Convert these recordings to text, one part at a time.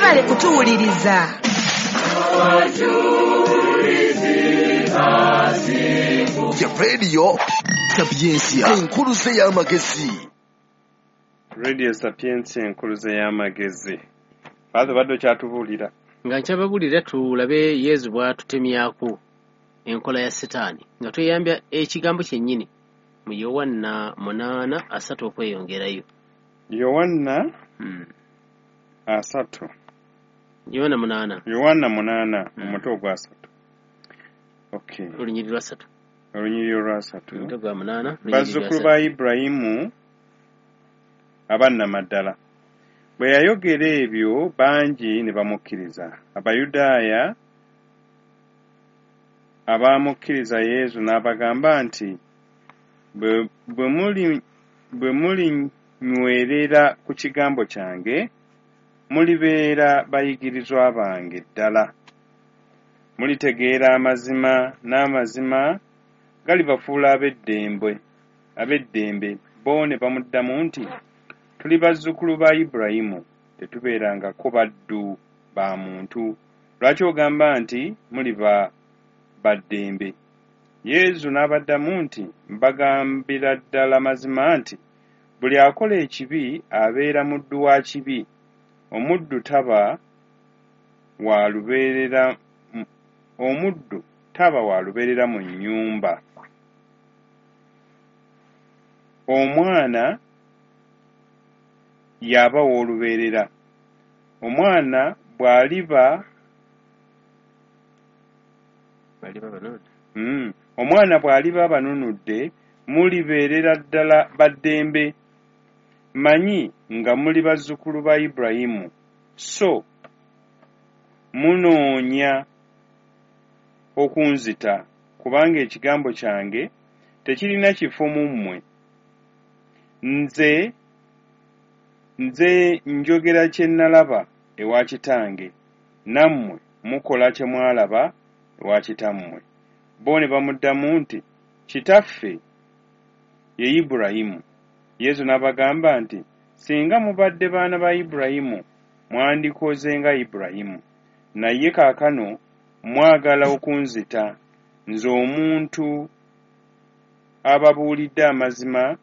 mwebale kutuwuliriza. Ya Radio Sapiensia enkuluze y'amagezi. Radio Sapiensia enkuluze y'amagezi. Bado kyatubuulira. Nga nkyababulira tulabe Yesu bw'atutemyako enkola ya Setaani nga tweyambya ekigambo kyennyini mu Yowanna 8:3 okweyongerayo. Yowanna 3. Yowanna 8 omutwe ogwa 3. Okay. Olunyiriri lwa 3. Olunyiriri lwa 3. Omutwe gwa 8. Bazzukulu ba Ibulayimu abannamaddala. Bwe yayogera ebyo bangi ne bamukkiriza. Abayudaaya abaamukkiriza Yesu n'abagamba nti bwe mulinywerera ku kigambo kyange mulibeera bayigirizwa bange ddala. Mulitegeera amazima n'amazima galibafuula ab'eddembe. Bo ne bamuddamu nti tuli bazzukulu ba Ibulayimu, tetubeerangako baddu ba muntu. Lwaki ogamba nti muli baddembe? Yesu n'abaddamu nti mbagambira ddala mazima nti buli akola ekibi abeera muddu wa kibi. Omuddu taba wa lubeerera mu nnyumba. Omwana yaba w'olubeerera. Omwana bw'aliba banunudde mulibeerera ddala baddembe. Manyi nga muli bazzukulu ba Ibulayimu, so munoonya okunzita kubanga ekigambo kyange tekirina kifo mu mmwe. Nze njogera kye nalaba ewa kitange, nammwe mukola kye mwalaba ewa kitammwe. Bo ne bamuddamu nti kitaffe ye Ibulayimu. Yesu n'abagamba nti singa mubadde baana ba Ibulayimu mwandikoze nga Ibulayimu. Naye kaakano mwagala okunzita, nze omuntu ababuulidde amazima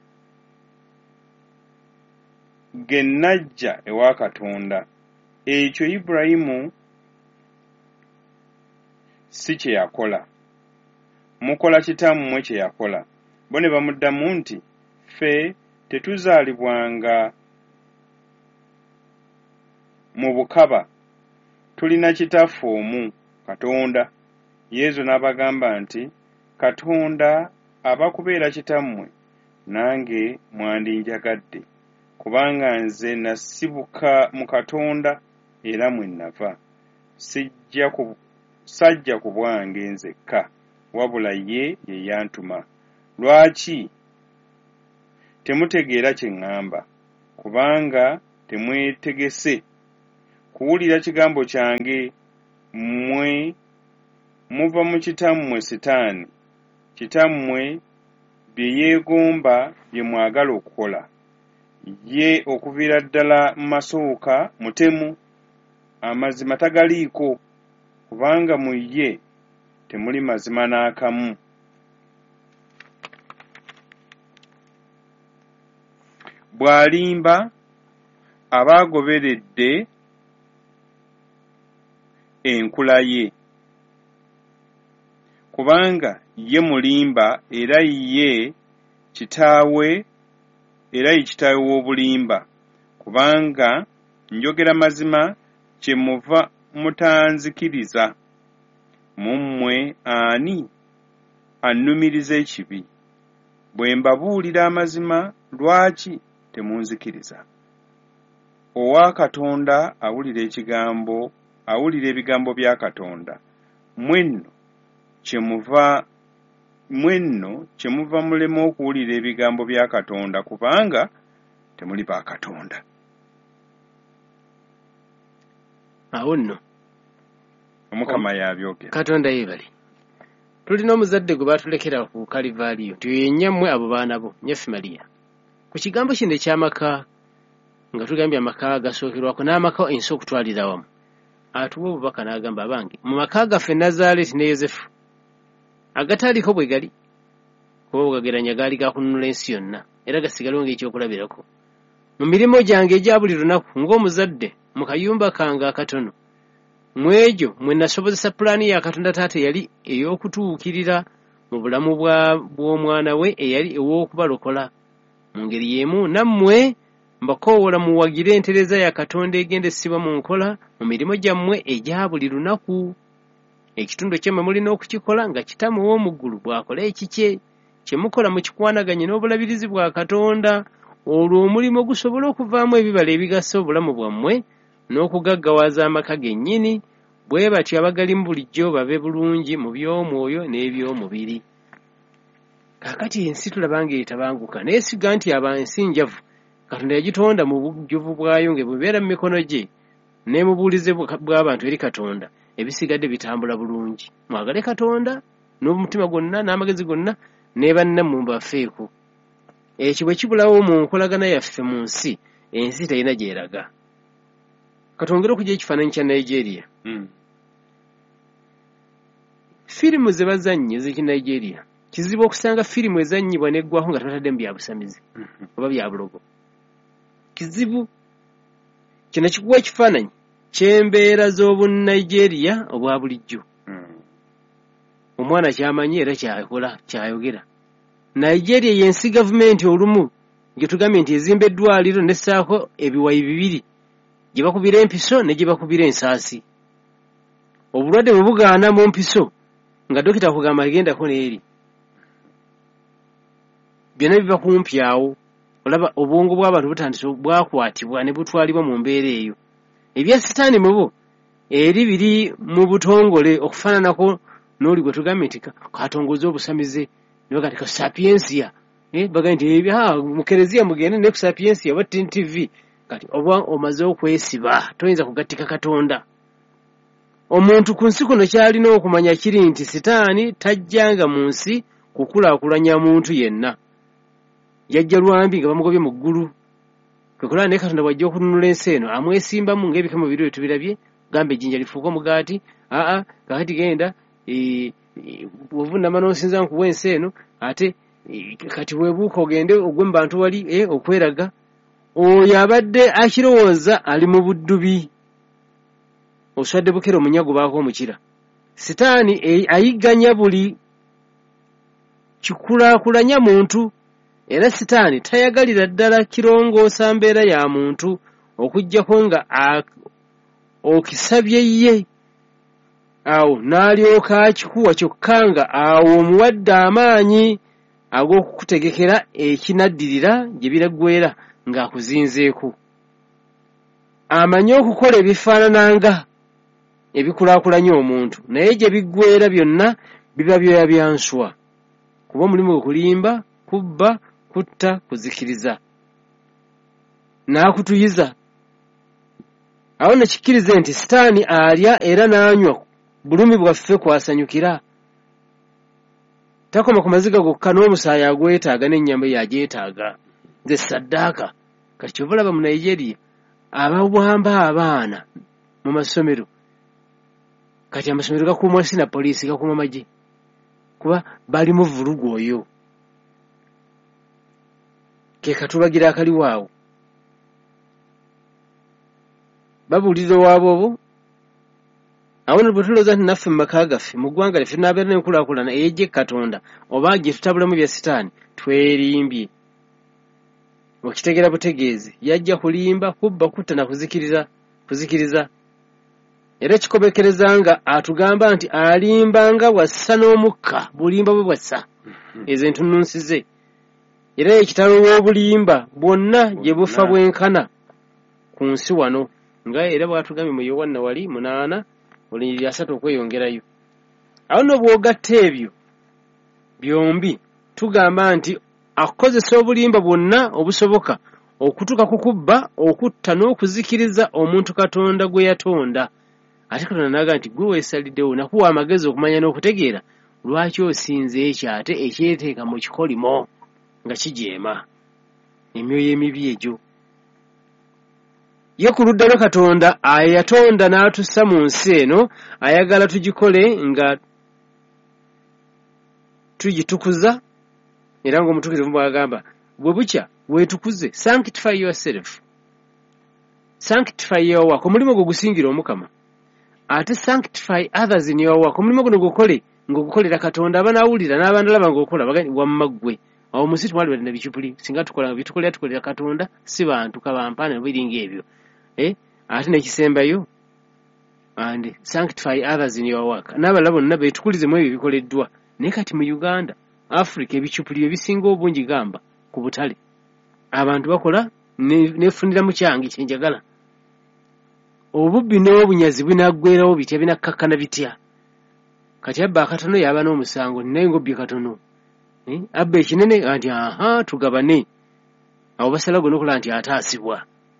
ge najja ewa Katonda. Ekyo Ibulayimu si kye yakola, mukola kitammwe kye yakola. Bo ne bamuddamu nti ffe tetuzaalibwanga mu bukaba, tulina kitaffe omu, Katonda. Yesu n'abagamba nti Katonda abakubeera kitammwe nange mwandinjagadde, kubanga nze nasibuka mu Katonda era mwe nava. Sajja ku bwange nzekka, wabula ye yantuma. Lwaki temutegeera kye ŋŋamba? Kubanga temwetegese kuwulira kigambo kyange. Mmwe muva mu kitammwe Setaani. Kitammwe bye yeegomba bye mwagala okukola. Ye okuviira ddala mu masooka mutemu, amazima tagaliiko, kubanga mu ye temuli mazima n'akamu. Bw'alimba abaagoberedde enkula ye, kubanga ye mulimba era ye kitaawe w'obulimba. Kubanga njogera mazima kyemuva mutanzikiriza. Mummwe ani annumiriza ekibi? Bwe mbabuulira amazima lwaki temunzikiriza? Owa Katonda awulira ebigambo bya Katonda. Mwenno kyemuva mulema okuwulira ebigambo bya Katonda kubanga temuli ba Katonda. Awo nno Omukama yabyogera. Katonda yeebale. Tulina omuzadde gwe baatulekera ku Kalivaaliyo nti yennyemmwe abo baana bo, Nyeffe Maliya. Ku kigambo kino eky'amaka nga tugambye amaka gasookerwako n'amaka ensi okutwalira wamu. atuwa obubaka n'agamba abange mu maka gaffe Nazareti ne Yozefu agataaliko bwe gali kuba ogageranya gaali gakununula ensi yonna era gasigalewo ng'ekyokulabirako mu mirimu gyange egya buli lunaku ng'omuzadde mu kayumba kange akatono mu egyo mwe nasobozesa pulaani ya Katonda Taata eyali ey'okutuukirira mu bulamu bw'omwana we eyali ew'okubalokola mu ngeri y'emu nammwe mbakoowoola muwagire entereza ya Katonda egenda essibwa mu nkola mu mirimu gyammwe egya buli lunaku ekitundu kyemmwe mulina okukikola nga Kitammwe w'omu ggulu bw'akola ekikye kye mukola mu kikwanaganye n'obulabirizi bwa Katonda olwo omulimu gusobola okuvaamu ebibala ebigasa obulamu bwammwe n'okugaggawaza amaka gennyini bwe batyo abagalimu bulijjo babe bulungi mu by'omwoyo n'eby'omubiri. Kaakati ensi tulaba ng'etabanguka naye siga nti ensi njavu Katonda yagitonda mu bujjuvu bwayo ng'ebubeera mu mikono gye ne mu buulize bw'abantu eri Katonda ebisigadde bitambula bulungi. Mwagale Katonda n'omutima gwonna n'amagezi gonna ne bannammwe mubafeeko. Ekyo bwe kibulawo mu nkolagana yaffe mu nsi, ensi terina gy'eraga. Katongera okujja ekifaananyi kya Nigeria. Firimu ze bazannye z'eki Nigeria kizibu okusanga firimu ezannyibwa n'eggwaho nga tatadde mu byabusamizi oba bya bulogo. Kizibu kino kikuwa ekifaananyi ky'embeera z'obunnigeria obwa bulijjo. Omwana ky'amanyi era ky'akola ky'ayogera. Nigeria y'ensi gavumenti olumu gye tugambye nti ezimba eddwaliro n'essaako ebiwayi bibiri gye bakubira empiso ne gye bakubira ensaasi. Obulwadde bwe bugaana mu mpiso nga dokita akugamba agendako n'eri. Byonna biba kumpi awo. Olaba obwongo bw'abantu butandise bwakwatibwa ne butwalibwa mu mbeera eyo. Ebya sitaani mu bo eri biri mu butongole okufaananako n'oli gwe tugambye nti katongoza obusamize ne bagatika sapiensia. Bagambye nti ebya mu Kereziya mugende ne ku sapiensia wa TV kati oba omaze okwesiba toyinza kugattika Katonda. Omuntu ku nsi kuno kyalina okumanya kiri nti sitaani tajjanga mu nsi kukulaakulanya muntu yenna. Yajja lwambi nga bamugobye mu ggulu. Kwekulaa ne Katonda bw'ajja okununula ensi eno amwesimbamu ng'ebikamo biri tubirabye gambe ejjinja lifuuka omugaati. Kakati genda bw'ovunama n'osinza nkuwa ensi eno ate kati weebuuka ogende ogwe mu bantu wali okweraga. Oyo abadde akirowooza ali mu buddubi. Oswadde bukera omunyago baako omukira. Sitaani ayigganya buli kikulaakulanya muntu. Era sitaani tayagalira ddala kirongoosa mbeera ya muntu okuggyako nga okisabye ye awo n'alyoka akikuwa kyokka nga awo omuwadde amaanyi ag'okukutegekera ekinaddirira gye biraggwera ng'akuzinzeeko. Amanyi okukola ebifaanananga ebikulaakulanya omuntu naye gye biggwera byonna biba byoya bya nswa kuba omulimu gwe kulimba, kubba, kutta, kuzikiriza n'akutuyiza. Awo nekikkirize nti sitaani alya era n'anywa bulumi bwaffe kwasanyukira. Takoma ku maziga gokka n'omusaayi agwetaaga n'ennyama yagyetaaga ze saddaaka. Kati kyova olaba mu Nigeria abawamba abaana mu masomero kati amasomero gakuumwa si na poliisi gakuuma magye kuba bali mu vulugu oyo. Ke katulagira akaliwo awo. Babuulirira waabwo awo ne bwe tulowooza nti naffe mu maka gaffe mu ggwanga lyaffe n'abeera n'enkulaakulana ey'ejje Katonda oba gye tutabulamu bya sitaani twerimbye. Okitegeera butegeezi yajja kulimba, kubba, kutta na kuzikiriza. Era kikobekereza nga atugamba nti alimbanga wassa n'omukka bulimba bwe bwassa ezo entunnunsi. Era ekitalo w'obulimba bwonna gye bufa bwenkana ku nsi wano nga era bw'atugambye mu Yowanna wali 8:3 okweyongerayo. Awo no bw'ogatta ebyo byombi tugamba nti akukozesa obulimba bwonna obusoboka okutuuka ku kubba, okutta n'okuzikiriza omuntu Katonda gwe yatonda. Ate Katonda n'agamba nti gwe weesaliddewo nakuwa amagezi okumanya n'okutegeera lwaki osinze ekyo ate ekyeteeka mu kikolimo nga kijeema emyoyo emibi egyo. ye ku ludda lwa Katonda ayatonda n'atussa mu nsi eno ayagala tugikole nga tugitukuza era ng'omutuukirivu bw'agamba bwe bukya weetukuze sanctify yourself sanctify your work omulimu gwo gusingira omukama ate sanctify others in your work omulimu guno gukole ng'ogukolera Katonda abanaawulira n'abandalaba ng'okola wamma ggwe awo munsi twali balina bicupuli singa tukola nga tukolera Katonda si bantu kabampaana biringa ebyo ate n'ekisembayo and sanctify others in your work n'abalala bonna beetukulize mu ebyo bikoleddwa naye kati mu Uganda Africa ebicupuli ebisinga obungi gamba ku butale abantu bakola nefunira mu kyange kyenjagala obubbi n'obunyazi binaggwerawo bitya binakkakkana bitya kati abba akatono yaba n'omusango naye ng'obbye katono abba ekinene anti tugabane awo basala gona okola nti ataasibwa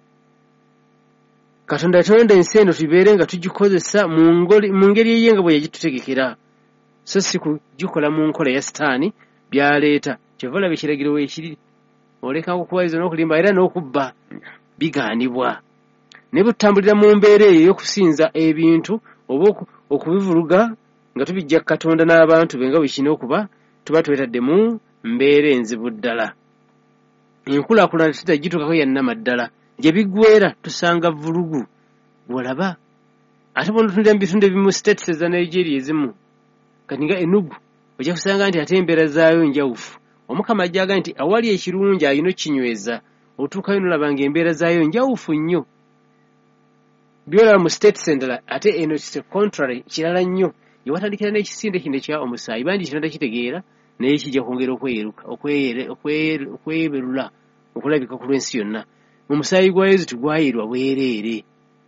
Katonda yatonda ensi eno tubeere nga tugikozesa mu ngeri eye nga bwe yagitutegekera so si kugikola mu nkola ya sitaani byaleeta kyova olaba ekiragiro weekiri oleka okuwaliza n'okulimba era n'okubba bigaanibwa ne bwe tutambulira mu mbeera eyo ey'okusinza ebintu oba okubivuluga nga tubijja Katonda n'abantu be nga bwe kina okuba tuba twetadde mu mbeera enzibu ddala enkulaakulana tetagituukako yannama ddala gye biggweera tusanga vulugu bw'olaba ate bw'onotunira mu bitundu ebimu states eza Nigeria ezimu kati nga Enugu ojja kusanga nti ate embeera zaayo njawufu omukama ajjaga nti awali ekirungi ayina okinyweza otuukayo n'olaba ng'embeera zaayo njawufu nnyo byolaba mu states endala ate eno kise contrary kirala nnyo yewatandikira n'ekisinde kino ekya omusaayi bandi kino takitegeera naye kijja kwongera okweberula okulabika ku lw'ensi yonna mu musaayi gwa Yesu tugwayirwa bwereere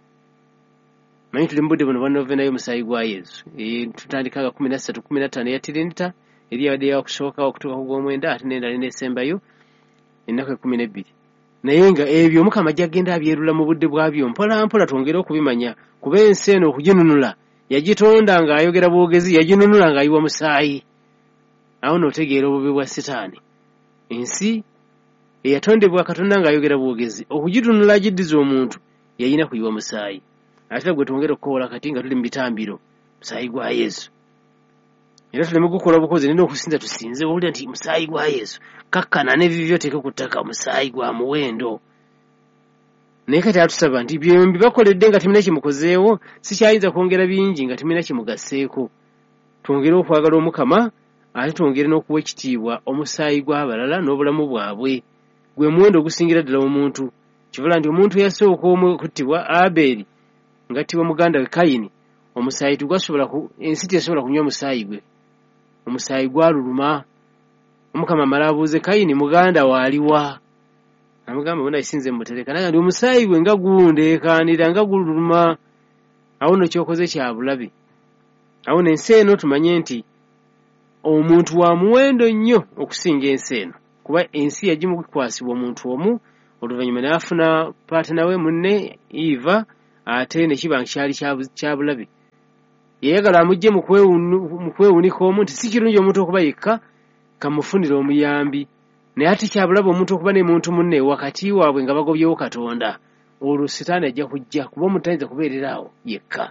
manyi tuli mu budde buno bwa novenayo omusaayi gwa Yesu tutandika nga 13-15 ya tirinita eri yabadde yakusooka okutuuka ku gw'omwenda ate n'endala n'esembayo ennaku 12 naye nga ebyo omukama ajja kgenda abyerula mu budde bwabyo mpola mpola twongere okubimanya kuba ensi eno okuginunula yagitonda ng'ayogera bwogezi yaginunula ng'ayiwa musaayi awo n'otegeera obubi bwa sitaani ensi eyatondebwa Katonda ng'ayogera bwogezi okugitunula agiddiza omuntu yayina kuyiwa musaayi ate gwe twongere okukowola kati nga tuli mu bitambiro musaayi gwa Yesu era tuleme gukola bukozi nina okusinza tusinze owulira nti musaayi gwa Yesu kakkana n'ebibi byoteeke ku ttaka musaayi gwa muwendo naye kati atusaba nti byembi bakoledde nga temina kimukozeewo sikyayinza kwongera bingi nga temina kimugaseeko twongere okwagala omukama ate twongere n'okuwa ekitiibwa omusaayi gw'abalala n'obulamu bwabwe gwe muwendo ogusingira ddala omuntu kivula nti omuntu yasooka omu okuttibwa Aberi ngattibwa muganda we Kayini omusaayi tugwasobola ensi tesobola kunywa musaayi gwe omusaayi gwaluluma omukama amala abuuze Kayini muganda waaliwa amugamba bona isinze mutereka naye ndi omusaayi gwe nga gundeekaanira nga gululuma awo nno kyokoze kya bulabe awo n'ensi eno tumanye nti omuntu wa muwendo nnyo okusinga ensi eno kuba ensi yagimukwasibwa omuntu omu oluvannyuma n'afuna paatena we munne Eva ate ne kiba kyali kya bulabe yayagala amugye mu kwewunika omu nti si kirungi omuntu okuba yekka kamufunira omuyambi naye ate kyabulaba omuntu okuba ne muntu munne wakati waabwe nga bagobyewo Katonda olwo sitaani ajja kujja kuba omuntu ayinza kubeerera awo yekka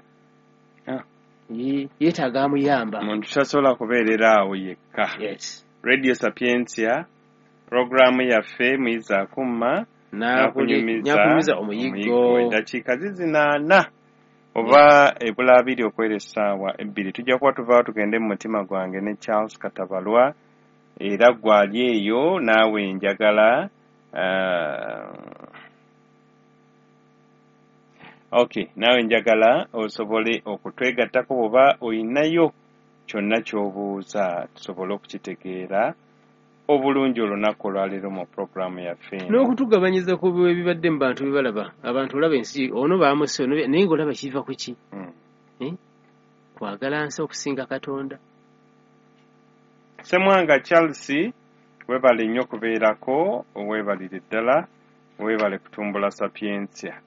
yeetaaga amuyamba omuntu tasobola kubeerera awo yekka. Radio Sapientia programu yaffe muyiza akumma nakunyumiza omuyiggo eddakiika zizinaana oba ebula abiri okwera essaawa 2 tujja kuba tuvaawo tugende mu mutima gwange ne Charles Katabalwa era gwali eyo naawe njagala naawe njagala osobole okutwegattako bw'oba oyinayo kyonna ky'obuuza tusobole okukitegeera obulungi olunaku olwaleero mu programu yaffe n'okutugabanyiza ku ebibadde mu bantu bibalaba abantu olaba ensi ono baamuse naye ng'olaba kiva ku ki kwagala nsi okusinga Katonda. Ssemwanga Charles weebale nnyo okubeerako weebalire ddala weebale kutumbula Sapientia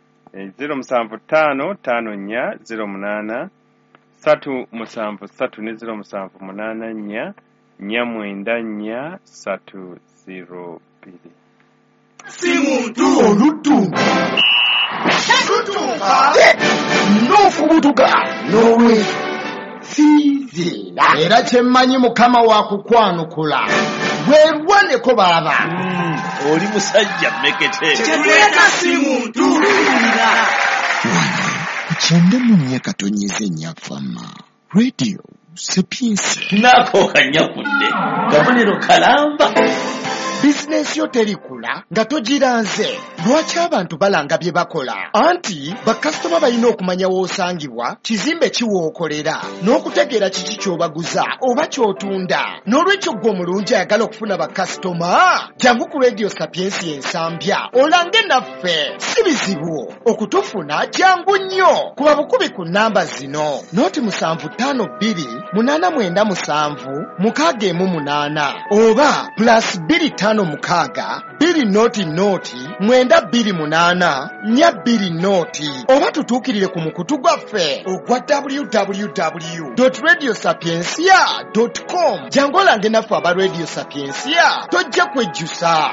0755408 373 ne 078 494 302 si muntu oluddu n'ofubutuka n'olwefiizira era kyemmanyi mukama wa kukwanukula bwerwaneko baba oli musajja mmekete kyetuleka si muntu kyende munye katonyeze nnyafama radio Sapiensi nako kanyakudde gavuniro kalamba bizinensi yo terikula nga togiranze. Lwaki abantu balanga bye bakola? Anti bakasitoma balina okumanya w'osangibwa, kizimbe kiwookolera, n'okutegeera kiki ky'obaguza oba ky'otunda. N'olwekyo gwe omulungi ayagala okufuna bakasitoma, jangu ku Radio Sapiensi ensambya olange naffe. Si bizibu okutufuna, jangu nnyo. Kuba bukubi ku nnamba zino: 0787 oba +25 208 oba tutuukirire ku mukutu gwaffe ogwa www.radiosapiensia.com. jangu olange naffe aba Radio Sapiensia, tojja kwejjusa.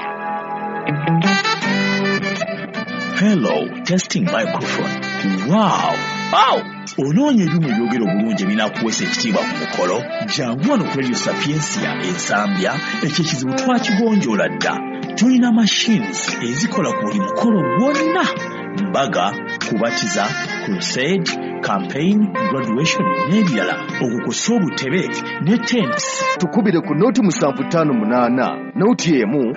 hello testing microphone wow onoonya ebyuma ebyogera obulungi ebinakuweesa ekitiibwa ku mukolo. jangu wano ku Radio Sapiensia ensambya, ekyo ekizibu twakigonjoola dda. tulina machines ezikola ku buli mukolo gwonna: mbaga, kubatiza, crusade, campaign, graduation n'ebirala. okukusa obutebe ne tents. tukubire ku noti 758 noti emu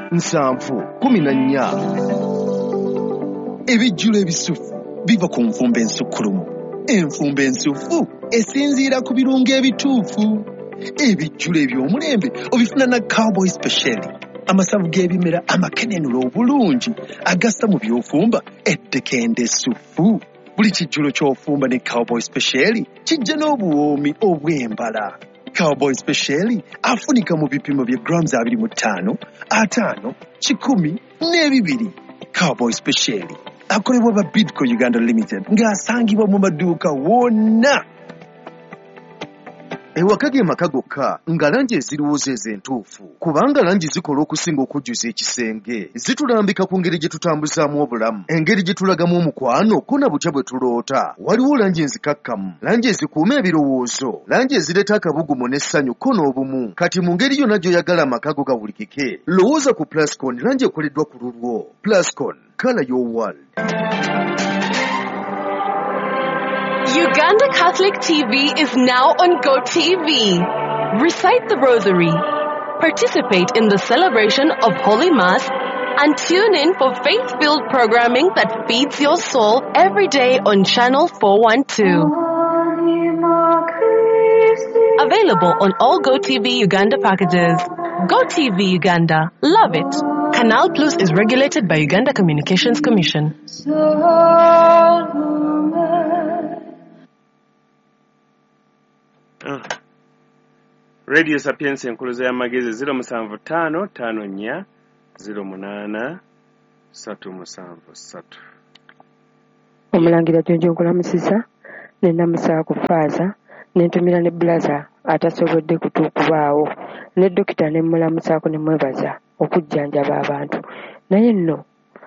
714. ebijjulo ebisufu biva ku nfumba ensukkulumu. enfumba ensufu esinziira ku birungo ebituufu. ebijjulo eby'omulembe obifuna na Cowboy Special, amasavu g'ebimera amakenenula obulungi agassa mu by'ofumba ettekende essufu. buli kijjulo ky'ofumba ne Cowboy Special kijja n'obuwoomi obw'embala. Cowboy Special afunika mu bipimo bya grams 25, 5, 10 n'ebibiri. Cowboy Special akolebwa ba Bidco Uganda Limited ng'asangibwa mu maduuka wonna. ewaka ge maka gokka nga langi eziriwoza ez'entuufu, kubanga langi zikola okusinga okujjuza ekisenge. zitulambika ku ngeri gye tutambuzaamu obulamu, engeri gye tulagamu omukwano ko na butya bwe tuloota. waliwo langi enzikakkamu, langi ezikuuma ebirowoozo, langi ezireeta akabugumu n'essanyu ko n'obumu. kati mu ngeri yonna gy'oyagala amaka go gawulikike, lowooza ku Plascon, langi ekoleddwa ku lulwo. Plascon, color your world. Uganda Catholic TV is now on GoTV. Recite the Rosary, participate in the celebration of Holy Mass, and tune in for faith-filled programming that feeds your soul every day on Channel 412. Available on all GoTV Uganda packages. GoTV Uganda. Love it. Canal Plus is regulated by Uganda Communications Commission. Radio Sapiensi enkuluza y'amagezi 075 54 08 Omulangira Jonjo nkulamusiza nenamusaa kufaaza nentumira ne blaza atasobodde kutuukubaawo ne dokita ne mulamusaako ne mwebaza okujjanjaba abantu. naye nno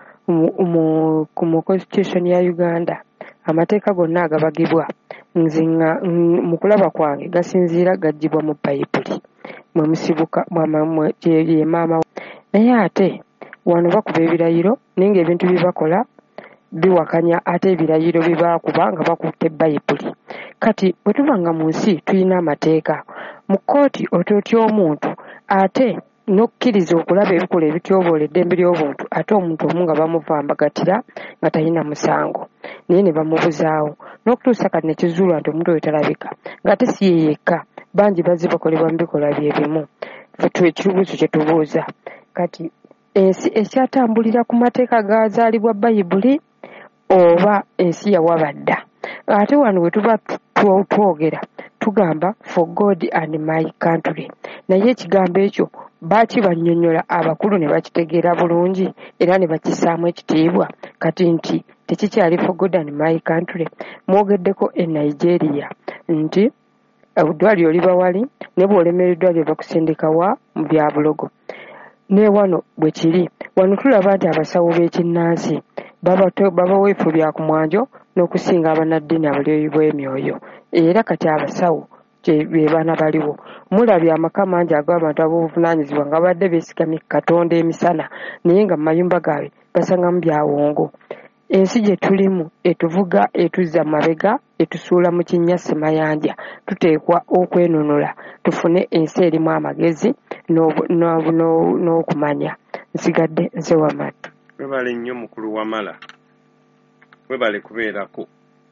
mu constitution ya Uganda amateeka gonna agabagibwa nzinga mu kulaba kwange gasinziira gajjibwa mu Bayibuli mwe musibuka ye maama. naye ate wano bakuba ebirayiro ninga ebintu bibakola biwakanya ate ebirayiro bibaakuba nga bakutte Bayibuli. kati bwe tubanga mu nsi tulina amateeka. mu kkooti otootya omuntu ate n'okkiriza okulaba ebikola ebityoboola eddembe ly'obuntu, ate omuntu omu nga bamuvambagatira nga talina musango, naye ne bamubuzaawo n'okutuusa kati nekizuulwa nti omuntu oyo talabika. ng'ate si ye yekka, bangi bazze bakolebwa mu bikolwa bye bimu. ekibuuzo kye tubuuza kati, ensi ekyatambulira ku mateeka gazaalibwa Bayibuli oba ensi yawabadda? ate wano bwe tuba twogera tugamba for God and my country, naye ekigambo ekyo bakibannyonnyola abakulu ne bakitegeera bulungi era ne bakissaamu ekitiibwa. kati nti tekikyali for God and my country. mwogeddeko e Nigeria nti eddwaliro liba wali ne bw'olemera eddwaliro bakusindika wa mu bya bulogo. ne wano bwe kiri, wano tulaba nti abasawo b'ekinnansi babawa ebifo bya ku mwanjo n'okusinga abannaddiini abalyoyi bw'emyoyo. Era kati abasawo be baana baliwo. Mulabye amaka mangi ag'abantu ab'obuvunaanyizibwa nga badde beesigamye Katonda emisana naye nga mu mayumba gaabwe basangamu byawongo. Ensi gye tulimu etuvuga etuzza mabega etusuula mu kinnya mayanja. Tuteekwa okwenunula tufune ensi erimu amagezi n'okumanya. Nsigadde nze Wamala. Webale nnyo mukulu Wamala. Webale kubeerako.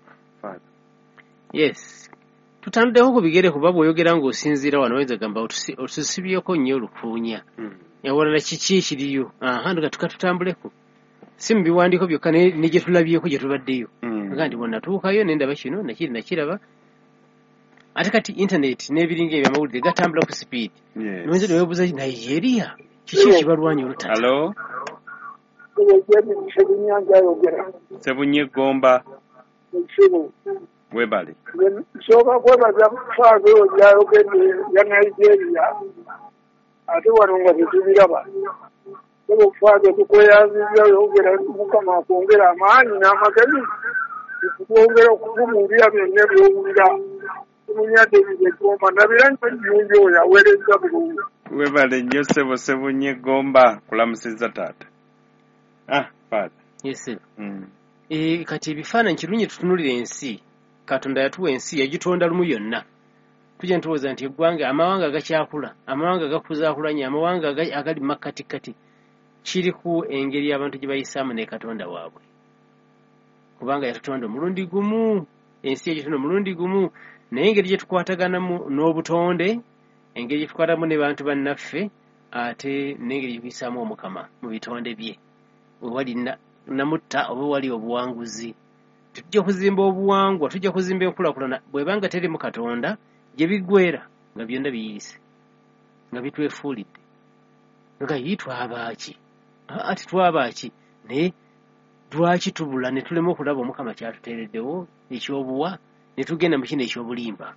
Yes. Tutanddeho ku bigere kuba bw'oyogera ng'osinziira wano oyinza gamba otusibyeko nnyo olukuunya. Yawalala kiki ekiriyo? Nga tukatutambuleko. Si mu biwandiiko byokka ne gye tulabyeko gye tubaddeyo. Nga nti bwonnatuukayo ne ndaba kino nakiraba. Ate kati intaneti n'ebiringa ebyamawulire gatambula ku sipiidi. Noyinza ne weebuuza Nigeria kiki ekibalwanya olutata? Halo? Sebunye Gomba. Webale. Nsoka kwebaza faaza oyo gyayogedde ya Nigeria ate wano nga tetubiraba. Faaza tukweyanziza yogera Mukama akwongera amaanyi n'amagezi tukwongera okuvumuulira byonna byowulira tumunyadde bigegomba nabira nnyo oyo aweereza bulungi. Webale nnyo ssebo Sebunye Gomba kulamusizza taata. Father. Yes sir. Kati ebifaananyi kirungi tutunulira ensi. Katonda yatuwa ensi yagitonda lumu yonna. Tujja ntowooza nti eggwanga amawanga agakyakula, amawanga agakuzaakulanya, amawanga agali makkatikkati kiri ku engeri abantu gye bayisaamu ne Katonda waabwe. Kubanga yatutonda omulundi gumu, ensi yagitonda omulundi gumu, naye engeri gye tukwataganamu n'obutonde, engeri gye tukwatamu ne bantu bannaffe, ate n'engeri gye tuyisaamu Omukama mu bitonde bye. Wewali namutta oba wali obuwanguzi. Tujja kuzimba obuwangwa, tujja kuzimba enkulaakulana bw'ebanga teri mu Katonda gye biggweera nga byonna biyise nga bitwefuulidde nga twabaki ati twabaki naye lwaki tubula ne tulema okulaba Omukama kyatuteereddewo ekyobuwa ne tugenda mu kino ekyobulimba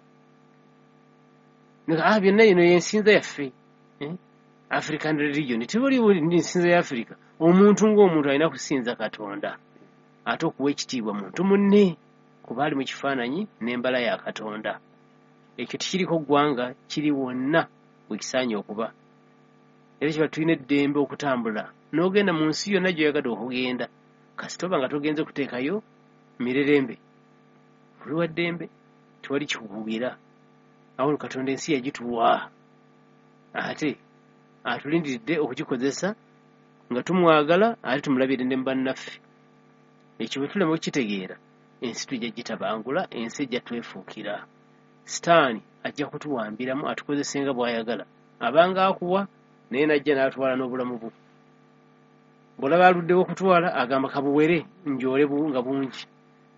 nga byonna yino yensinza yaffe African religion tebuli nsinza ya Africa. Omuntu ng'omuntu alina kusinza Katonda ate okuwa ekitiibwa muntu munne kuba ali mu kifaananyi n'embala ya Katonda. Ekyo tikiriko ggwanga kiri wonna bwe kisaanye okuba. Era kiba tulina eddembe okutambula n'ogenda mu nsi yonna gy'oyagadde okugenda kasitoba nga togenze kuteekayo mirerembe buli wa ddembe tewali kikukugira. Awo Katonda ensi yagituwa ate atulindiridde okugikozesa nga tumwagala ate tumulabire ne bannaffe. Ekyo bwe tulema okukitegeera ensi tujja gitabangula, ensi ejja twefuukira. Sitaani ajja kutuwambiramu atukozese nga bw'ayagala. Abanga akuwa naye najja n'atwala n'obulamu bwo. Bw'olaba aluddewo okutwala agamba kabuwere njoole nga bungi.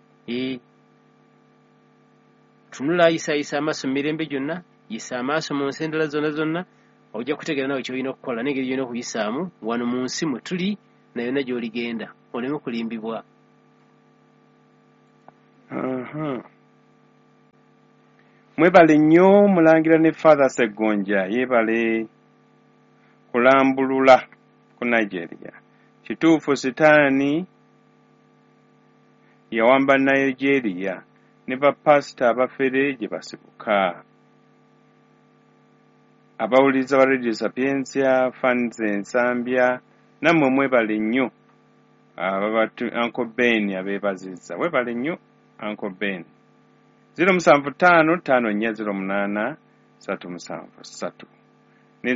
Tunula yisaayisa amaaso mu mirembe gyonna, yisa amaaso mu nsi endala zonna ojja kutegeera nawe ky'olina okukola n'engeri gy'olina okuyisaamu wano mu nsi mwe tuli na yonna gy'oligenda oleme kulimbibwa. Mwebale nnyo Mulangira ne Father Ssegonja yeebale kulambulula ku Nigeria. Kituufu Sitaani yawamba Nigeria ne bapasita abafere gye basibuka. Abawuliriza ba Radio Sapiensia, fans ensambya, nammwe mwebale nnyo. Uncle Ben abeebazizza. Webale nnyo Uncle Ben. 07555408373 ne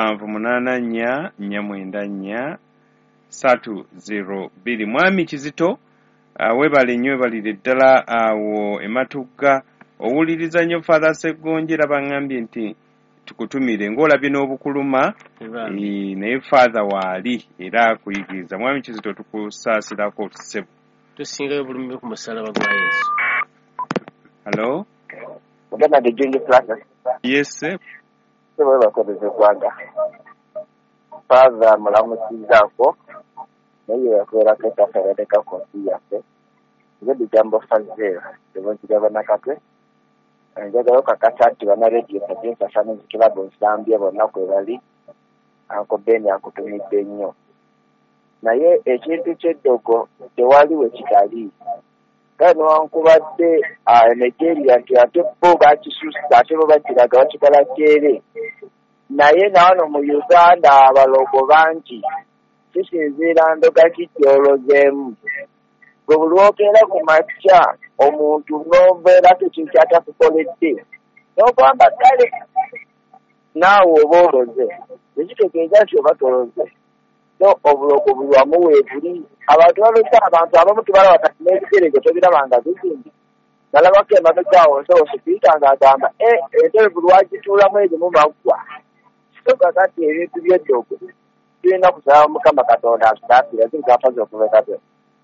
078449430. Mwami Kizito webale nnyo webalire ddala awo Ematugga owuliriza nnyo Father Ssegonja era baŋŋambye nti tukutumire ng'olabye n'obukuluma naye Father waali era akuyigiriza. Mwami Kizito tukusaasirako tusebo tusingayo bulumi ku musalaba gwa Yesu. Hello? Mugenda de Jingi Plaza. Yes, sir. Sewe bakozese kwanga. Father mulamusizaako naye yakwera keta fereka konsi yaffe. Ngedi jambo fazera. Tebontiga banakatwe. Njagala okakasa nti bana Radio Sapiensia Family Club nsambye bonna kwebali. Uncle Ben akutumidde nnyo. naye ekintu ky'eddogo tewali we kitali. Kale newankubadde Nigeria nti ate bo bakisusa ate bo bakiraga bakikola kyere, naye nawano mu Uganda abalogo bangi kisinziira ndoga kityolozeemu. Bwe bulwogera ku makya omuntu n'obeerako ekintu kyatakukoledde n'ogamba kale naawe oba oloze, ekitegeeza nti oba toloze. So obulogo buli wamu weebuli. Abantu baloze, abantu abamu tubala wakati n'ebigere tobiraba nga bizimbi. Nalabako emabega awo nsobo sipiika ng'agamba entebe buli wagituulamu erimu maggwa. So kakati ebintu by'eddogo tulina kusaba Mukama Katonda atutaasira zirikafazi okubeka twe.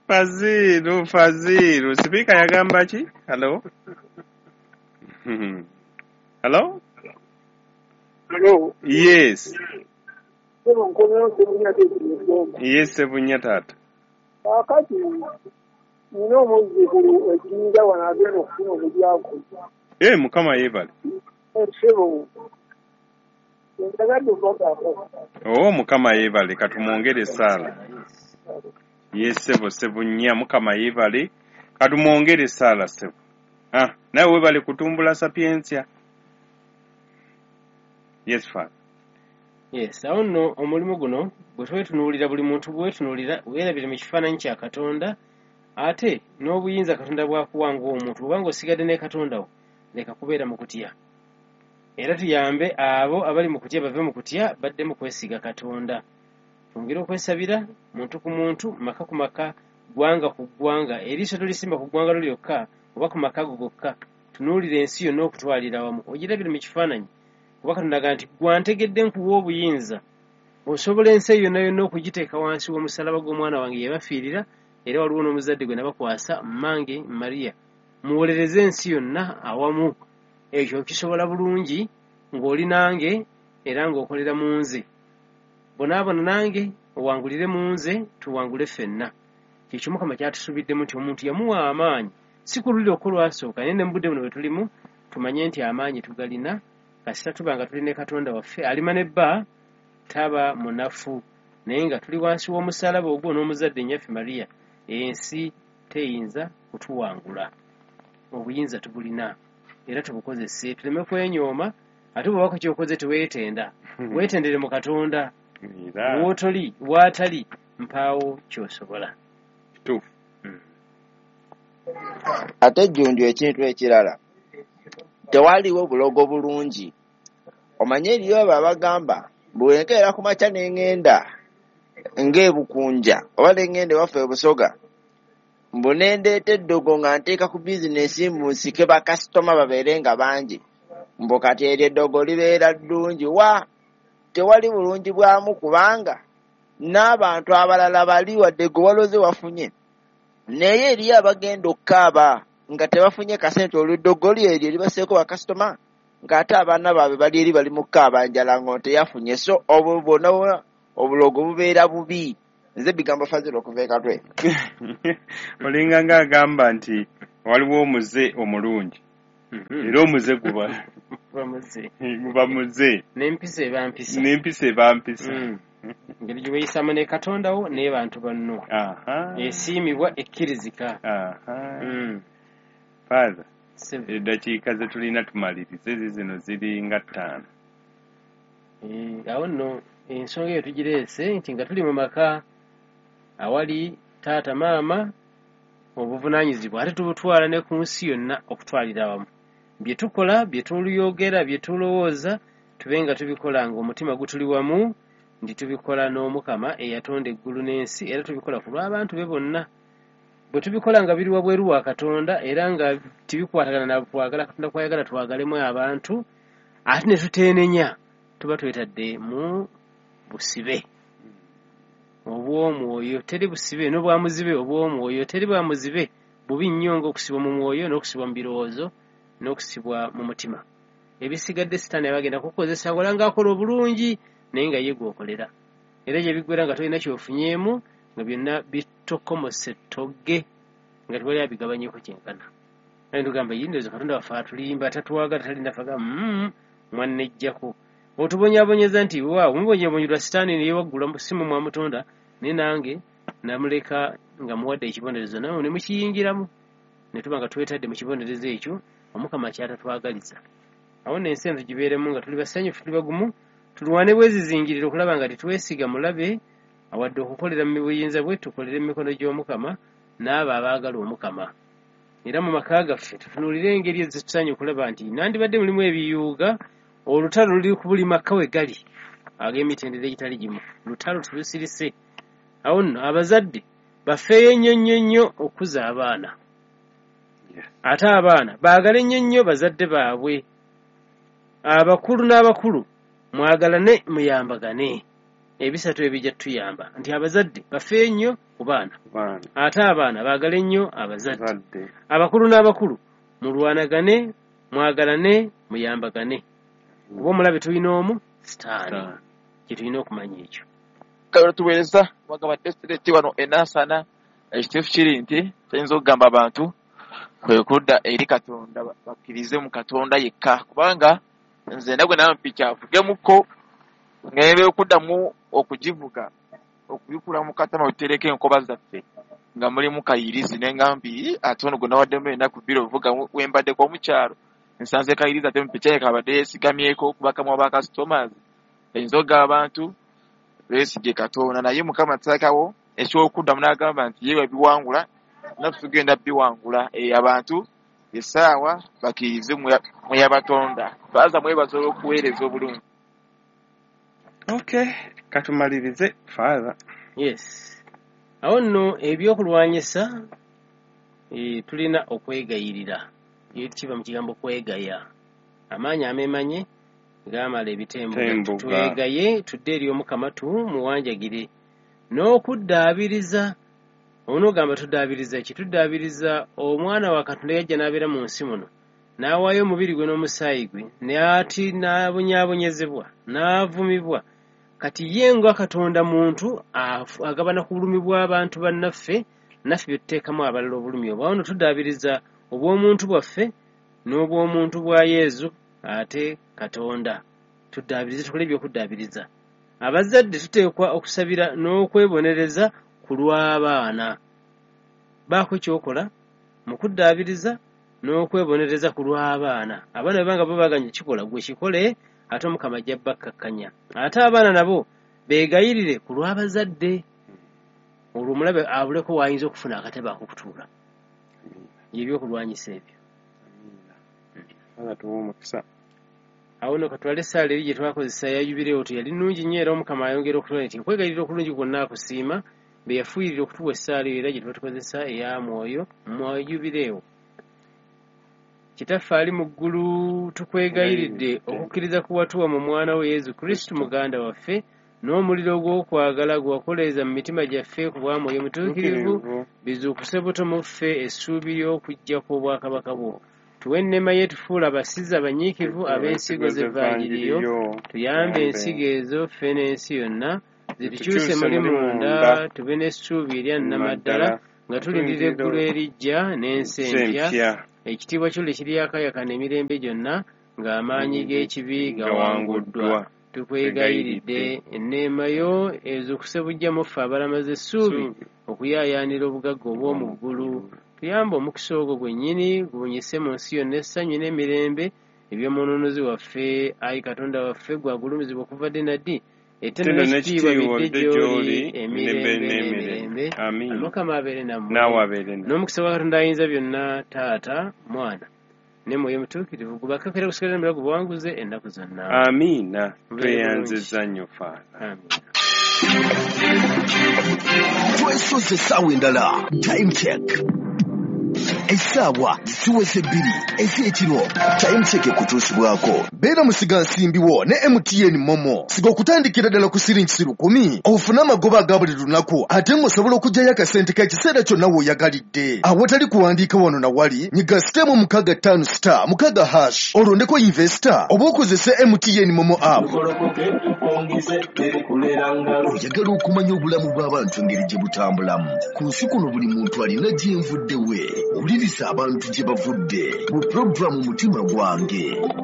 Faziru. Sipiika yagamba ki? Hello? Hello? Hello. Yes. Yes, Sebunya Tata. Kakati nina omuzzukulu ejjinja wano agenda okufuna omulyako. Mukama yeebale. Sebo ntagadde okubagamba. Mukama yeebale katumwongere essaala. Yes, Sebunya Mukama yeebale katumwongere essaala Sebo. Nawe weebale kutumbula Sapiensia. Yes, Father. Yes, awo nno omulimu guno bwe twetunuulira buli muntu bwetunuulira weerabire mu kifaananyi kya Katonda, ate n'obuyinza Katonda bwakuwanga omuntu oba ng'osigadde ne Katonda wo leka kubeera mu kutya. Era tuyambe abo abali mu kutya bave mu kutya badde mu kwesiga Katonda. Twongere okwesabira muntu ku muntu, maka ku maka, ggwanga ku ggwanga, eriiso tolisimba ku ggwanga lyokka oba ku maka go gokka. Tunuulira ensi yonna okutwalira wamu, ogirabire mu kifaananyi. Kuba Katonda agamba nti ggwe antegedde nkuwa obuyinza osobola ensi yonna yonna okugiteeka wansi w'omusalaba gw'omwana wange yabafiirira, era waliwo n'omuzadde gwe nabakwasa mmange Mariya. Muwolereze ensi yonna awamu. Ekyo kisobola bulungi ng'oli nange era ng'okolera mu nze. Bonaabona nange owangulire mu nze tuwangule ffenna. Kyekyo Mukama kyatusuubiddemu nti omuntu yamuwa amaanyi, si kululira okulwasooka, naye ne mu budde buno bwe tulimu tumanye nti amaanyi tugalina. Kasita tuba nga tuli ne Katonda waffe alima nebba taba munafu, naye nga tuli wansi w'omusalaba ogwo n'omuzadde nnyaffe Mariya, ensi teyinza kutuwangula. Obuyinza tubulina era tubukozese, tuleme kwenyooma. Ate bw'oba ky'okoze teweetenda, weetendere mu Katonda. W'otoli w'atali mpaawo ky'osobola. Ate jjunju ekintu ekirala, tewaliwo bulogo bulungi. Omanye eriyo abo abagamba bwenkeera ku makya n'engenda ng'ebukunja oba n'engenda ewaffe ebusoga mbu nendeeta eddogo nga nteeka ku bizinesi mbu nsike bakasitoma babeere nga bangi, mbu kati eryo eddogo libeera ddungi. Tewali bulungi bwamu, kubanga n'abantu abalala bali wadde gwe waloze wafunye, naye eriyo abagenda okukaaba nga tebafunye kasente oluddogo eryo libaseeko bakasitoma, ng'ate abaana baabwe bali eri bali mu kukaaba njala ngo teyafunye. So obwo bwonna obulogo bubeera bubi. Nze bigambo Fazil okuva e Katwe. Olinga ng'agamba nti waliwo omuze omulungi era omuze guba muze n'empisa ebampisa. Engeri gye weeyisamu ne Katonda wo naye bantu banno esiimibwa ekkirizika. Father, eddakiika ze tulina tumalirize zino ziri nga 5. Awo nno ensonga eyo tugireese nti nga tuli mu maka awali taata maama obuvunaanyizibwa, ate tubutwala ne ku nsi yonna okutwalira awamu. Bye tukola, bye tuluyogera, bye tulowooza, tube nga tubikola ng'omutima gutuli wamu, ndi tubikola n'Omukama eyatonda eggulu n'ensi, era tubikola ku lw'abantu be bonna. Bwe tubikola nga biri wabweru wa Katonda era nga tibikwatagana na kwagala Katonda kwayagala twagalemu abantu, ate ne tuteenenya, tuba twetadde mu busibe obw'omwoyo. Teri busibe n'obwamuzibe obw'omwoyo, teri bwamuzibe bubi nnyo ng'okusibwa mu mwoyo n'okusibwa mu birowoozo n'okusibwa mu mutima. Ebisigadde Sitaani abagenda kukozesa wala ng'akola obulungi naye nga ye gw'okolera, era gye biggwera nga tolina kyofunyeemu, nga byonna bitokomose togge, nga tewali abigabanyeko kyenkana. Naye tugamba yindozo Katonda waffe atulimba, tatuwagala, talindafaga mwannejjako. Otubonyaabonyeza nti waawo mubonyabonyerwa Sitaani ne yewaggula mu simu mwamutonda, ne nange namuleka nga muwadde ekibonerezo nawe ne mukiyingiramu ne tuba nga twetadde mu kibonerezo ekyo omukama kyatatwagaliza awo n'ensi enzo gibeeremu nga tuli basanyufu tuli bagumu tulwane bwezizingirira okulaba nga tetwesiga mulabe awadde okukolera mu buyinza bwe tukolere mu mikono gy'omukama n'abo abaagala omukama era mu maka gaffe tutunuulire engeri ezitusanye okulaba nti nandibadde mulimu ebiyuuga olutalo luli ku buli maka we gali ag'emitendera egitali gimu lutalo tulusirise awo nno abazadde bafeeyo ennyo okukuza abaana ate abaana baagale ennyo bazadde baabwe abakulu n'abakulu mwagalane muyambagane ebisatu ebijja tuyamba nti abazadde bafeeyo nnyo ku baana ate abaana baagale nnyo abazadde abakulu n'abakulu mulwanagane mwagalane muyambagane kuba omulabe tulina omu sitaani kyetulina okumanya ekyo kale tuweereza bagamba desireti wano enaasana ekituufu kiri nti tuyinza okugamba abantu kwe kudda eri katonda bakkirize mu katonda yekka kubanga nze nagwe nawe mpikyavugemukko ngebe okuddamu okugivuga okubikula mu katama bitereka enkoba zaffe nga mulimu kayirizi nengambi ate ono gwe nawaddemu ennaku bbiri ovuga wembaddeko omukyalo nsanze kayirizi ate mupikyayeka abadde yeesigamyeko kubakamu abakasitomas eyinza okugaba abantu beesige katonda naye mukama tsakawo ekyokuddamu n'agamba nti yewe biwangula naffe tugenda biwangula abantu essaawa bakkirize mu yabatonda twaza mwebaza olw'okuweereza obulungi. Okay, katumalirize father. Yes. Awo nno ebyokulwanyisa tulina okwegayirira. Kiva mu kigambo kwegaya. Amaanyi amemanye gaamala ebitembo twegaye tudde eri omukama muwanjagire n'okuddaabiriza onogamba tuddaabiriza ki tuddaabiriza omwana wa Katonda yajja n'abeera mu nsi muno n'awaayo omubiri gwe n'omusaayi gwe n'ati n'abonyaabonyezebwa n'avumibwa kati ye nga Katonda muntu agabana ku bulumi bw'abantu bannaffe naffe bye tuteekamu abalala obulumi obwo awo tuddaabiriza obw'omuntu bwaffe n'obw'omuntu bwa Yezu ate Katonda tuddaabiriza tukole ebyokuddaabiriza abazadde tuteekwa okusabira n'okwebonereza ku lw'abaana baako kyokola mu kuddaabiriza n'okwebonereza ku lw'abaana abaana bebanga bo baganye kikola gwe kikole ate omukama ajja bakkakkanya ate abaana nabo beegayirire ku lw'abazadde olwo omulabe abuleko waayinza okufuna akatebe ak'okutuula ebyokulwanyisa ebyo awo no katwale essaala eri gye twakozesa ya yubireewo yali nnungi nnyo era omukama ayongera okutula nti okwegayirira okulungi kwonna akusiima be yafuuyirira okutuwa essaala era gye tuba tukozesa eya mwoyo mu yubireewo. Kitaffe ali mu ggulu tukwegayiridde okukkiriza kuwatuwa mu mwana we Yezu Kristo muganda waffe n'omuliro gw'okwagala gwakoleeza mu mitima gyaffe ku bwa mwoyo mutuukirivu bizuukuse buto mu ffe essuubi ly'okujja kw'obwakabaka bwo. Tuwe ennema ye tufuula abasizi abanyiikivu ab'ensigo z'evangiriyo tuyambe ensigo ezo ffe n'ensi yonna zitukyuse muli munda tube n'essuubi erya nnamaddala nga tulindirira eggulu erijja n'ensi empya ekitiibwa kyo kiryakayakana emirembe gyonna ng'amaanyi g'ekibi gawanguddwa. Tukwegayiridde enneema yo ezuukuse bujja mu ffe abalamaze essuubi okuyaayaanira obugagga obw'omu ggulu. Tuyamba omukisa ogwo gwennyini gubunyise mu nsi yonna essanyu n'emirembe eby'omununuzi waffe ayi Katonda waffe gwagulumizibwa okuva ddi na ddi ettendo n'ekitiibwa bidde gy'oli emirembe n'emirembe. Mukama abeere nammwe n'omukisa wa Katonda ayinza byonna Taata Mwana ne Mwoyo Mutuukirivu gubakakera kusigala n'emirago buwanguze ennaku zonna. Amiina. Tweyanziza nnyo Faata. Twesoze essaawa endala time check. Essaawa zituweze 2 ez'ekiro time check ekutuusibwako. Beera musigansimbiwo ne MTN Momo. Siga okutandikira ddala ku siringi 10 ofune amagoba aga buli lunaku ate ng'osobola okuggyayo akasente k'ekiseera kyonna w'oyagalidde. Awatali kuwandiika wano na wali nyiga sitemu 65 *, olondeko investor oba okozese MTN Momo app. Oyagala okumanya obulamu bw'abantu engeri gye butambulamu. Ku nsi kuno buli muntu alina gye nvudde we. Wuliriza abantu gye bavudde mu pulogulaamu Mutima Gwange.